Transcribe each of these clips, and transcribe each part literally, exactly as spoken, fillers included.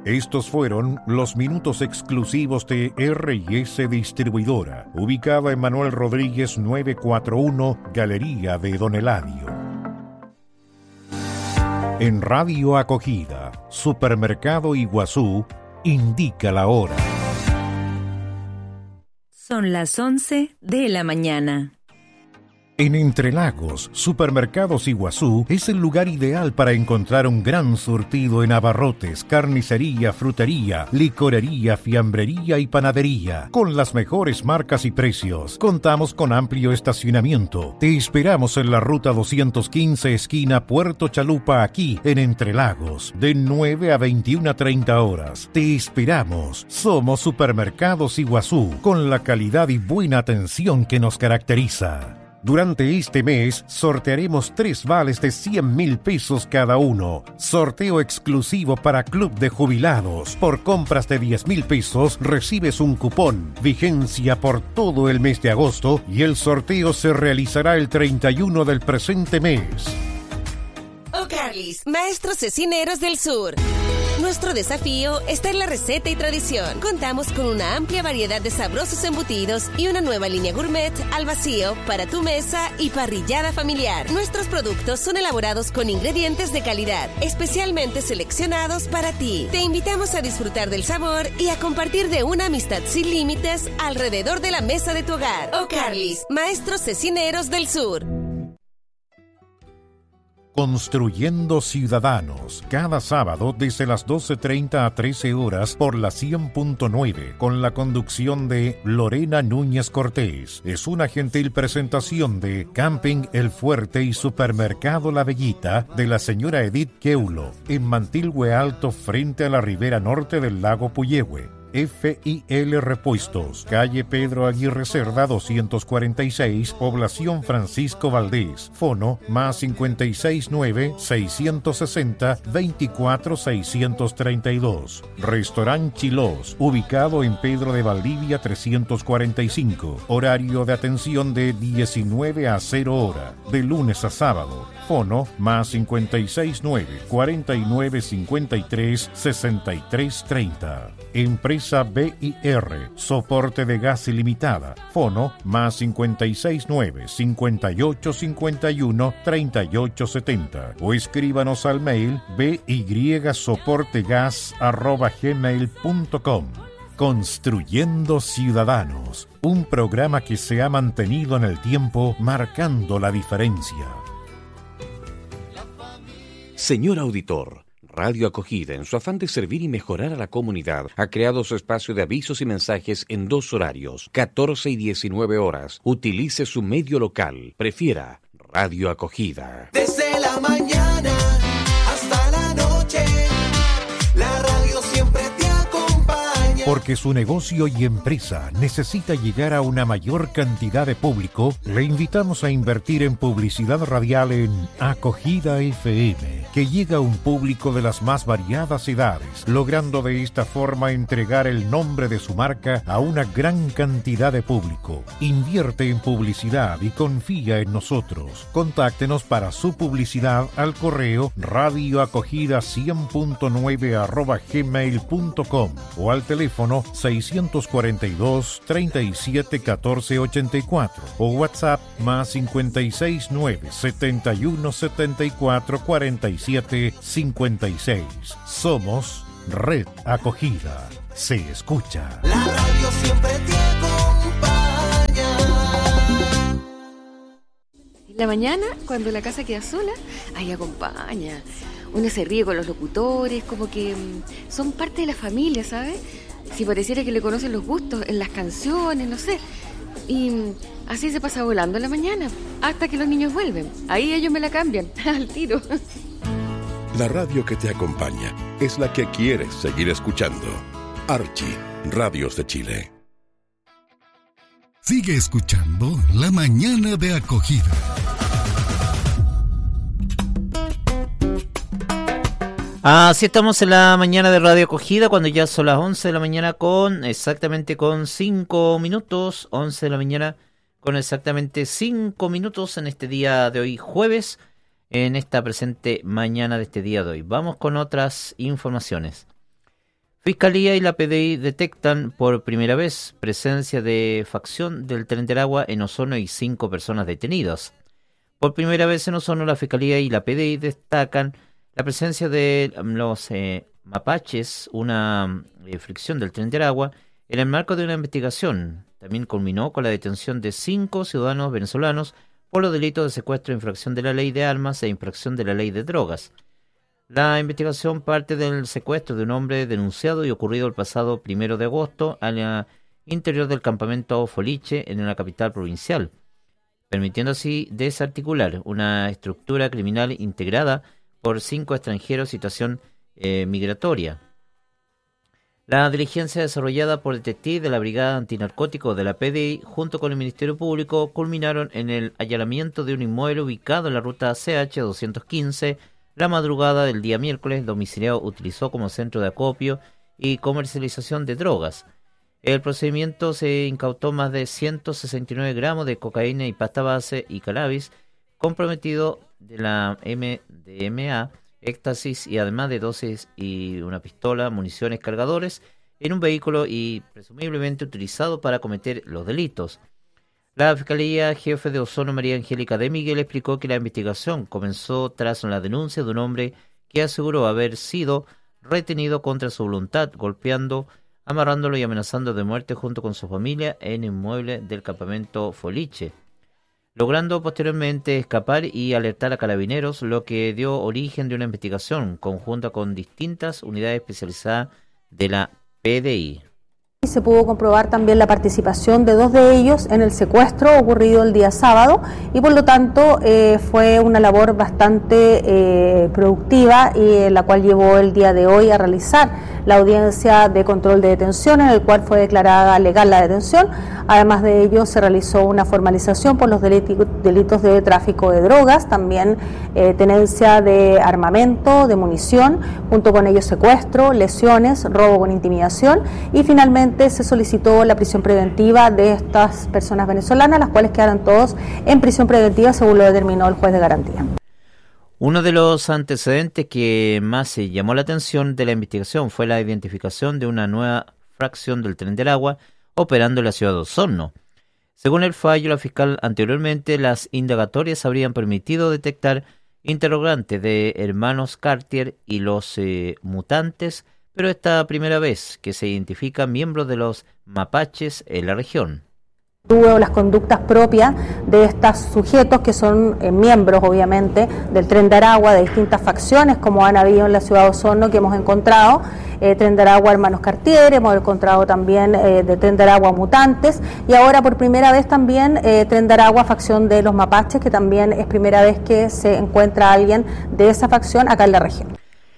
Estos fueron los minutos exclusivos de R y S Distribuidora, ubicada en Manuel Rodríguez novecientos cuarenta y uno, Galería de Don Eladio. En Radio Acogida, Supermercado Iguazú, indica la hora. Son las once de la mañana. En Entrelagos, Supermercados Iguazú es el lugar ideal para encontrar un gran surtido en abarrotes, carnicería, frutería, licorería, fiambrería y panadería, con las mejores marcas y precios. Contamos con amplio estacionamiento. Te esperamos en la ruta doscientos quince, esquina Puerto Chalupa, aquí en Entrelagos, de nueve a veintiuna treinta horas. Te esperamos. Somos Supermercados Iguazú, con la calidad y buena atención que nos caracteriza. Durante este mes sortearemos tres vales de cien mil pesos cada uno. Sorteo exclusivo para Club de Jubilados. Por compras de diez mil pesos recibes un cupón. Vigencia por todo el mes de agosto y el sorteo se realizará el treinta y uno del presente mes. O'Carly's, maestros cecineros del sur. Nuestro desafío está en la receta y tradición. Contamos con una amplia variedad de sabrosos embutidos y una nueva línea gourmet al vacío para tu mesa y parrillada familiar. Nuestros productos son elaborados con ingredientes de calidad, especialmente seleccionados para ti. Te invitamos a disfrutar del sabor y a compartir de una amistad sin límites alrededor de la mesa de tu hogar. O'Carly's, maestros cecineros del sur. Construyendo Ciudadanos, cada sábado desde las doce treinta a trece horas por la cien punto nueve, con la conducción de Lorena Núñez Cortés. Es una gentil presentación de Camping El Fuerte y Supermercado La Bellita de la señora Edith Keulo, en Mantilhue Alto, frente a la ribera norte del lago Puyehue. F I L Repuestos, calle Pedro Aguirre Cerda doscientos cuarenta y seis, población Francisco Valdés, fono más cincuenta y seis nueve, seiscientos sesenta, veinticuatro seiscientos treinta y dos. Restaurant Chilós, ubicado en Pedro de Valdivia trescientos cuarenta y cinco, horario de atención de diecinueve a cero hora, de lunes a sábado. Fono más cincuenta y seis nueve, cuarenta y nueve cincuenta y tres, sesenta y tres treinta. Empresa B I R, soporte de gas ilimitada. Fono más cincuenta y seis nueve, cincuenta y ocho cincuenta y uno, treinta y ocho setenta. O escríbanos al mail bysoportegas arroba gmail punto com. Construyendo Ciudadanos, un programa que se ha mantenido en el tiempo marcando la diferencia. Señor auditor, Radio Acogida, en su afán de servir y mejorar a la comunidad, ha creado su espacio de avisos y mensajes en dos horarios, catorce y diecinueve horas. Utilice su medio local. Prefiera Radio Acogida. Desde la mañana hasta la noche, la radio siempre te acompaña. Porque su negocio y empresa necesita llegar a una mayor cantidad de público, le invitamos a invertir en publicidad radial en Acogida F M, que llega a un público de las más variadas edades, logrando de esta forma entregar el nombre de su marca a una gran cantidad de público. Invierte en publicidad y confía en nosotros. Contáctenos para su publicidad al correo radioacogida cien punto nueve arroba gmail punto com o al teléfono seiscientos cuarenta y dos, treinta y siete, catorce ochenta y cuatro o WhatsApp más cincuenta y seis nueve, setenta y uno, setenta y cuatro, cuarenta y siete cincuenta y seis. Somos Red Acogida. Se escucha. La radio siempre te acompaña. En la mañana, cuando la casa queda sola, ahí acompaña. Uno se ríe con los locutores, como que mmm, son parte de la familia, ¿sabes? Si pareciera que le conocen los gustos en las canciones, no sé. Y mmm, así se pasa volando en la mañana, hasta que los niños vuelven. Ahí ellos me la cambian, al tiro. La radio que te acompaña es la que quieres seguir escuchando. Archie, Radios de Chile. Sigue escuchando La Mañana de Acogida. Así estamos en la mañana de Radio Acogida, cuando ya son las once de la mañana con exactamente con cinco minutos, once de la mañana con exactamente cinco minutos en este día de hoy, jueves, en esta presente mañana de este día de hoy. Vamos con otras informaciones. Fiscalía y la P D I detectan por primera vez presencia de facción del Tren del Agua en Osorno y cinco personas detenidas. Por primera vez en Osorno, la Fiscalía y la P D I destacan la presencia de los eh, mapaches, una eh, fricción del Tren del Agua, en el marco de una investigación. También culminó con la detención de cinco ciudadanos venezolanos por los delitos de secuestro, infracción de la ley de armas e infracción de la ley de drogas. La investigación parte del secuestro de un hombre denunciado y ocurrido el pasado primero de agosto al interior del campamento Foliche en la capital provincial, permitiendo así desarticular una estructura criminal integrada por cinco extranjeros en situación eh, migratoria. La diligencia desarrollada por detectives de la Brigada Antinarcótico de la P D I junto con el Ministerio Público culminaron en el allanamiento de un inmueble ubicado en la ruta C H doscientos quince. La madrugada del día miércoles, el domiciliado utilizó como centro de acopio y comercialización de drogas. El procedimiento se incautó más de ciento sesenta y nueve gramos de cocaína y pasta base y cannabis, comprometido de la M D M A, éxtasis y además de dosis y una pistola, municiones, cargadores en un vehículo y presumiblemente utilizado para cometer los delitos. La Fiscalía Jefe de Osorno, María Angélica de Miguel, explicó que la investigación comenzó tras la denuncia de un hombre que aseguró haber sido retenido contra su voluntad, golpeando, amarrándolo y amenazando de muerte junto con su familia en el inmueble del campamento Foliche, logrando posteriormente escapar y alertar a carabineros, lo que dio origen de una investigación conjunta con distintas unidades especializadas de la P D I. Se pudo comprobar también la participación de dos de ellos en el secuestro ocurrido el día sábado y por lo tanto eh, fue una labor bastante eh, productiva y eh, la cual llevó el día de hoy a realizar la audiencia de control de detención en el cual fue declarada legal la detención. Además de ello se realizó una formalización por los delitos de tráfico de drogas, también eh, tenencia de armamento, de munición, junto con ello secuestro, lesiones, robo con intimidación y finalmente se solicitó la prisión preventiva de estas personas venezolanas, las cuales quedaron todos en prisión preventiva según lo determinó el juez de garantía. Uno de los antecedentes que más se llamó la atención de la investigación fue la identificación de una nueva fracción del Tren del Agua operando en la ciudad de Osorno. Según el fallo, la fiscal anteriormente, las indagatorias habrían permitido detectar interrogantes de hermanos Cartier y los eh, mutantes, pero esta primera vez que se identifican miembros de los mapaches en la región. Tuvo las conductas propias de estos sujetos que son eh, miembros obviamente del Tren de Aragua, de distintas facciones como han habido en la ciudad de Osorno que hemos encontrado, eh, Tren de Aragua Hermanos Cartier, hemos encontrado también eh, de Tren de Aragua Mutantes y ahora por primera vez también eh, Tren de Aragua facción de los mapaches, que también es primera vez que se encuentra alguien de esa facción acá en la región.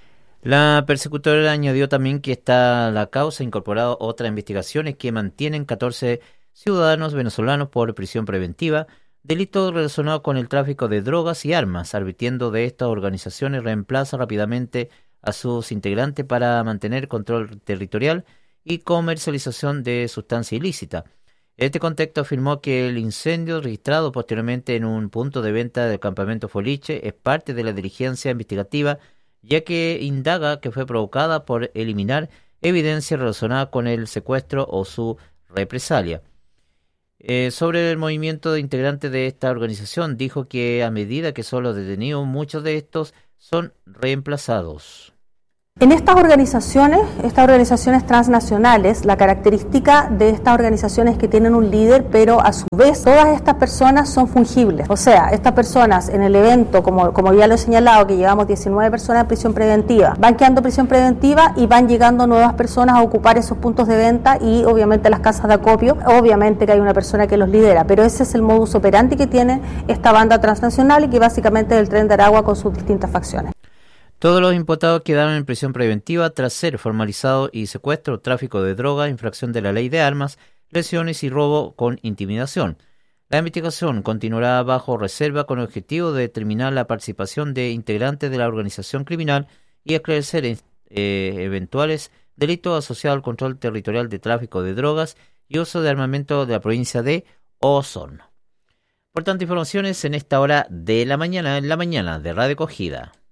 La persecutora añadió también que está la causa incorporado otras investigaciones que mantienen catorce ciudadanos venezolanos por prisión preventiva, delito relacionado con el tráfico de drogas y armas, advirtiendo de estas organizaciones reemplaza rápidamente a sus integrantes para mantener control territorial y comercialización de sustancia ilícita. En este contexto afirmó que el incendio registrado posteriormente en un punto de venta del campamento Foliche es parte de la diligencia investigativa, ya que indaga que fue provocada por eliminar evidencia relacionada con el secuestro o su represalia. Eh, sobre el movimiento de integrantes de esta organización, dijo que a medida que son los detenidos, muchos de estos son reemplazados. En estas organizaciones, estas organizaciones transnacionales, la característica de estas organizaciones es que tienen un líder, pero a su vez todas estas personas son fungibles. O sea, estas personas en el evento, como, como ya lo he señalado, que llevamos diecinueve personas en prisión preventiva, van quedando en prisión preventiva y van llegando nuevas personas a ocupar esos puntos de venta y obviamente las casas de acopio. Obviamente que hay una persona que los lidera, pero ese es el modus operandi que tiene esta banda transnacional y que básicamente es el Tren de Aragua con sus distintas facciones. Todos los imputados quedaron en prisión preventiva tras ser formalizados y secuestro, tráfico de droga, infracción de la ley de armas, lesiones y robo con intimidación. La investigación continuará bajo reserva con el objetivo de determinar la participación de integrantes de la organización criminal y esclarecer eh, eventuales delitos asociados al control territorial de tráfico de drogas y uso de armamento de la provincia de Osorno. Por tanto, informaciones en esta hora de la mañana, en la mañana de Radio Acogida.